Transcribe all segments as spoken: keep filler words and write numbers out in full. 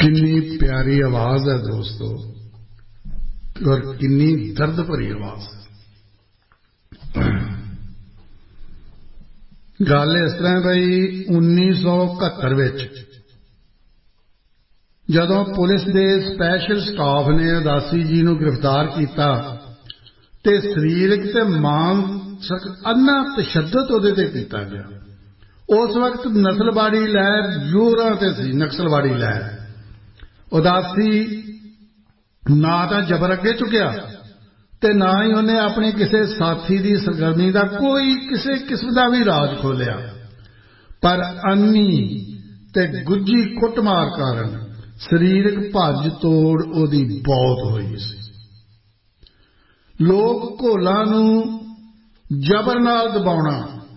कितनी प्यारी आवाज है दोस्तों और कितनी दर्द भरी आवाज है। गल इस तरह भाई उन्नीस सौ इकहत्तर विच जदों पुलिस दे स्पैशल स्टाफ ने उदासी जी नूं गिरफ्तार किया ते शरीरक ते मानसिक अन्ना तशद्दद उहदे ते कीता गया। उस वक्त नस्लवाड़ी लहर जोरां ते सी। नक्सलवाड़ी लहर उदासी ना तो जबर अगे चुकिया ते ना ही उन्हें अपने किसी साथी की सरगर्मी का कोई किसी किस्म का भी राज खोलिया, पर अन्नी ते गुज्जी कुटमार कारण शरीरक भज तोड़ उहदी बहुत हुई सी। लोग घोलां नूं जबर नाल दबाउणा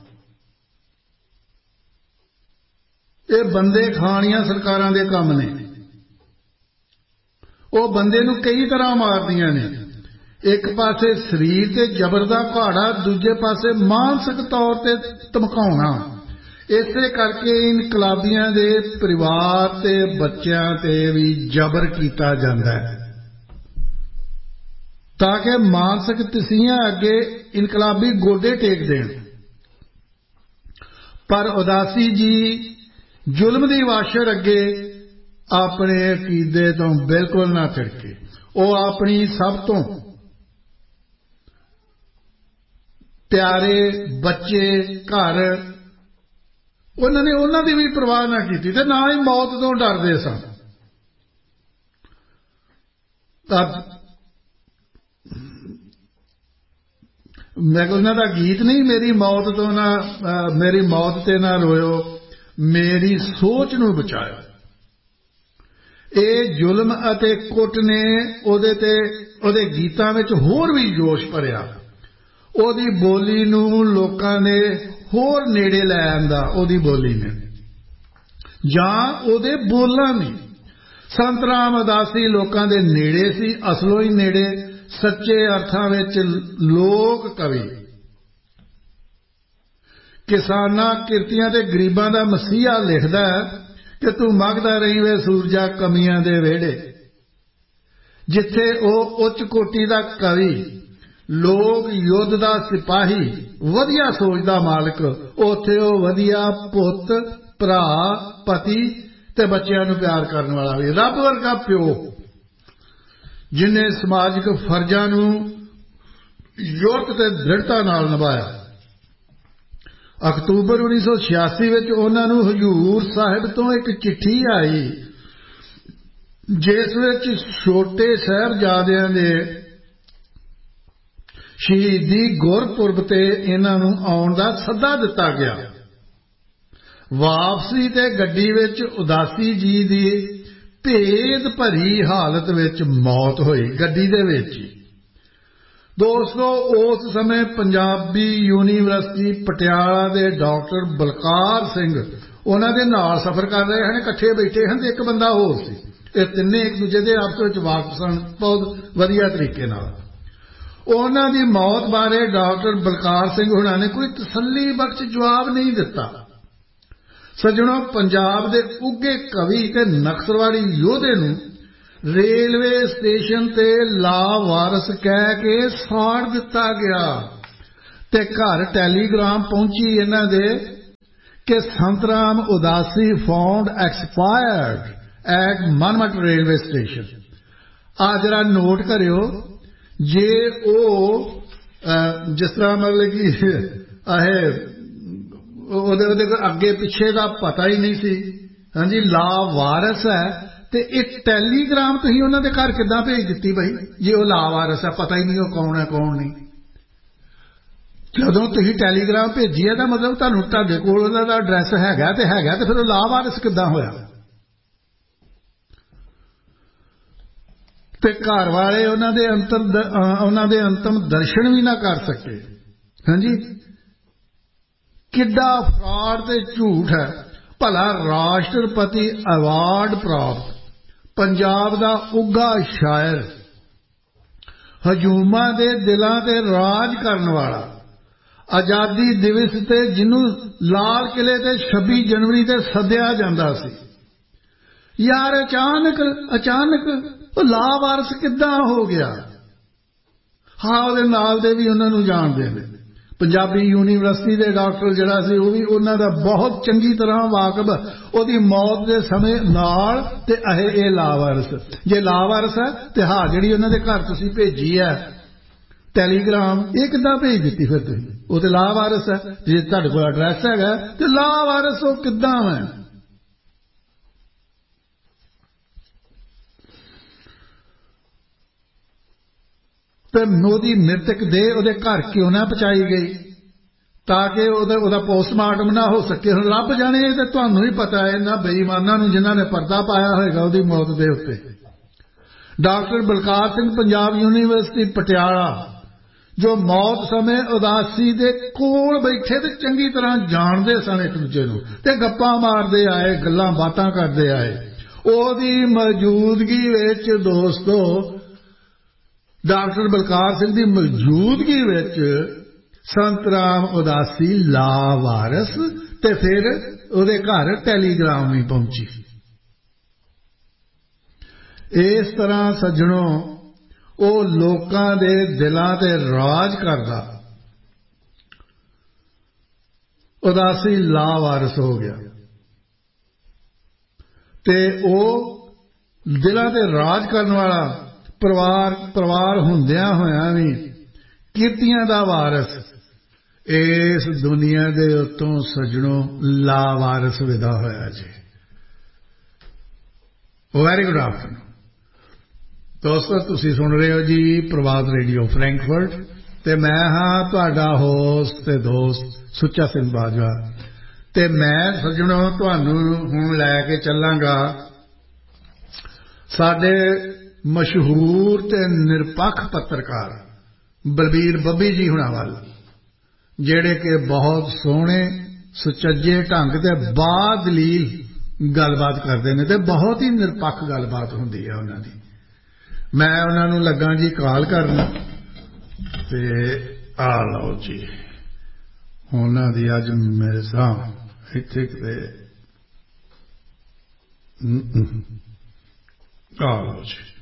ये बंदे खाणियां सरकारां दे काम ने। वो बंदे नूं कई तरह मारदियां ने। एक पासे शरीर ते जबर दा घाड़ा, दूजे पासे मानसिक तौर ते धमकाउणा। इसे करके इनकलाबियां दे परिवार ते बच्चों ते भी जबर कीता जांदा है ताकि मानसिक तसीयां अगे इनकलाबी गोडे टेक देण। पर उदासी जी जुल्म दी वाशर अगे अपने अकीदे तो बिल्कुल ना थिड़के। वो अपनी सब तो प्यारे बच्चे घर उन्होंने उन्हों की भी परवाह ना की ते ना ही मौत तो डरते सन। मैं उन्हों का गीत नहीं, मेरी मौत तो ना मेरी मौत ते ना रोयो, मेरी सोच नूं बचाओ। ये जुल्म अते कुट ने उहदे ते उहदे गीतां विच होर भी जोश भरिया। उहदी बोली नूं लोकां ने होर नेड़े लै आंदा। उहदी बोली ने जां उहदे बोलां ने। संत राम उदासी लोकां दे नेड़े सी, असलों ही नेड़े, सच्चे अर्थां विच लोक कवि। किसानां किरतियां ते गरीबां दा मसीहा लिखदा है कि तू मंगदा रही वे सूरजा कमियां दे वेड़े। जिथे ओ उच्च कोटि दा कवि, लोग युद्ध दा सिपाही, वधिया सोच दा मालक, उथे ओ वधिया पुत भरा पति ते बच्चों नूं प्यार करने वाला भी, रब वर्गा प्यो जिन्हें समाजिक फर्जां नूं युक्त ते दृढ़ता नाल निभाया। अक्तूबर उन्नीस सौ छियासी विच उन्हां नूं हजूर साहिब तो एक चिट्ठी आई जिस विच छोटे साहिबजादियां दे शहीदी गुरपुरब ते इन्हां नूं आउण दा सद्दा दिता गया। वापसी ते गड्डी विच उदासी जी दी भेद भरी हालत विच मौत हुई, गड्डी दे विच। दोस्तों उस समय पंजाबी यूनीवर्सिटी पटियाला दे डॉक्टर बलकार सिंह उन्हां दे नाल सफर कर रहे हैं, इकट्ठे बैठे हैं। एक बंदा होर सी। ये तिन्ने एक दूजे दे आपस विच वाकफ सन बहुत वधिया तरीके नाल। उन्हां दी मौत बारे डॉक्टर बलकार सिंह हुणां ने कोई तसल्ली बख्श जवाब नहीं दिता। सज्जणों, पंजाब दे उगे कवि ते नक्सलवाड़ी योधे नूं रेलवे स्टेशन ते लावारस कह के साड़ दिता गया ते घर टैलीग्राम पहुंची इन्हां दे कि संतराम उदासी found expired eight मनमट railway station. आ जरा नोट करियो, जे ओ जिस तरह मतलब कि अहे अगे पिछे का पता ही नहीं सी, हाँ जी, लावारस है ते एक टैलीग्राम तुसीं उन्हां दे घर किदां भेज दित्ती बई जे वो लावारस है, पता ही नहीं वो कौन है कौन नहीं। जदों तुसीं टैलीग्राम भेजी है तो मतलब तुहानूं तुहाडे कोल उहदा दा एड्रैस हैगा ते हैगा ते फिर लावारस किदां होया? ते घर वाले उन्हां दे अंतर उन्हां दे अंतिम दर्शन भी ना कर सके। हाँ जी, किड्डा फ्रॉड ते झूठ है। भला राष्ट्रपति अवार्ड प्राप्त पंजाब दा उगा शायर, हजूमा दे दिलां ते राज करन वाला, आजादी दिवस ते जिन्हों लाल किले ते छब्बी जनवरी ते सद्या जांदा सी, यार अचानक अचानक वो लावारस किद्दां हो गया। हाँ ਉਹਦੇ ਨਾਲ ਦੇ ਵੀ ਉਹਨਾਂ ਨੂੰ ਜਾਣਦੇ ਨੇ। पंजाबी यूनीवर्सिटी के डॉक्टर जिहड़ा सी वो भी उन्हां दा बहुत चंगी तरह वाकफ ਉਹਦੀ मौत के समय नाल ते अहे ये लावारस जे लावारस है ते हाँ जिहड़ी उन्हां दे घर तुसीं भेजी है टैलीग्राम ये किद्दां भेज दित्ती फिर तुसीं वो ते लावारस है जे तुहाडे कोल एड्रैस हैगा ते लावारस वो किद्दां है। ਤੇ ਉਹਦੀ ਮ੍ਰਿਤਕ ਦੇਹ ਉਹਦੇ ਘਰ ਕਿਉਂ ਨਾ ਪਹੁੰਚਾਈ ਗਈ ਤਾਂ ਕਿ ਉਹਦਾ ਉਹਦਾ ਪੋਸਟਮਾਰਟਮ ਨਾ ਹੋ ਸਕੇ। ਹੁਣ ਰੱਬ ਜਾਣੇ ਤੇ ਤੁਹਾਨੂੰ ਹੀ ਪਤਾ ਹੈ ਇਹਨਾਂ ਬੇਈਮਾਨਾਂ ਨੂੰ ਜਿਨ੍ਹਾਂ ਨੇ ਪਰਦਾ ਪਾਇਆ ਹੋਏਗਾ ਉਹਦੀ ਮੌਤ ਦੇ ਉੱਤੇ। ਡਾਕਟਰ ਬਲਕਾਰ ਸਿੰਘ ਪੰਜਾਬ ਯੂਨੀਵਰਸਿਟੀ ਪਟਿਆਲਾ ਜੋ ਮੌਤ ਸਮੇਂ ਉਦਾਸੀ ਦੇ ਕੋਲ ਬੈਠੇ ਤੇ ਚੰਗੀ ਤਰ੍ਹਾਂ ਜਾਣਦੇ ਸਨ ਇੱਕ ਦੂਜੇ ਨੂੰ ਤੇ ਗੱਪਾਂ ਮਾਰਦੇ ਆਏ ਗੱਲਾਂ ਬਾਤਾਂ ਕਰਦੇ ਆਏ ਉਹਦੀ ਮੌਜੂਦਗੀ ਵਿੱਚ ਦੋਸਤੋ डॉक्टर बलकार सिंह की मौजूदगी विच संत राम उदासी लावारस ते फिर उहदे घर टैलीग्राम भी पहुंची। इस तरह सज्जणों वो लोकां दे दिलां ते राज करदा उदासी लावारस हो गया ते वो दिलां ते राज करने वाला परिवार परिवार हुंदियां होया भी कीर्तियां दा वारस इस दुनिया दे उत्तों सज्जणों लावारस विदा होया जी। वेरी गुड आफ्टरनून दोस्तों तुसीं सुन रहे हो जी प्रभात रेडियो फ्रैंकफर्ट ते मैं हाँ तुहाडा होस्ट ते दोस्त सुच्चा सिंह बाजवा ते मैं सज्जणों तुहानूं हुण लैके चलांगा साडे मशहूर ते निरपक्ष पत्रकार बलबीर बब्बी जी हुणां वल जिहड़े कि बहुत सोहणे सुचज्जे ढंग ते बादलील गलबात करते हैं ते बहुत ही निरपक्ष गलबात हुंदी है उन्हां दी। मैं उन्हां नूं लग्गां जी कॉल करन ते आ लओ जी उन्हां दी अज मिसां इत्थे ते आ लओ जी